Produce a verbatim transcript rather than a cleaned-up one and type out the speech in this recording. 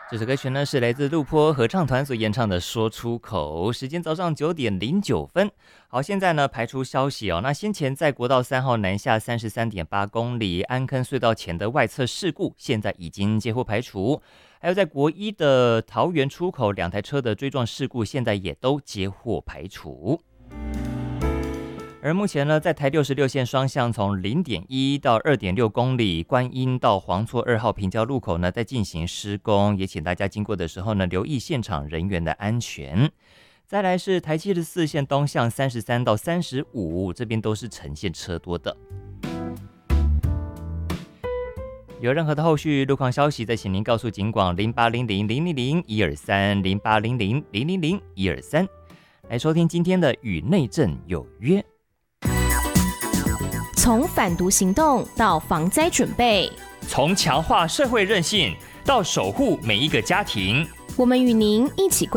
这首歌曲呢是来自陆坡合唱团所演唱的《说出口》，时间早上九点零九分。好，现在呢排除消息哦。那先前在国道三号南下三十三点八公里安坑隧道前的外侧事故，现在已经接获排除。还有在国一的桃园出口两台车的追撞事故，现在也都接获排除。而目前呢，在台六十六线双向从 零点一 到 二点六公里，观音到黄厝二号平交路口呢在进行施工，也请大家经过的时候呢留意现场人员的安全。再来是台七十四线东向三十三到三十五，这边都是呈现车多的。有任何的后续路况消息，再请您告诉警广零八零零零零零一二三零八零零零零零一二三，来收听今天的与内政有约。 从反毒行动到防灾准备， 从强化社会韧性到守护每一个家庭， 我们与您一起关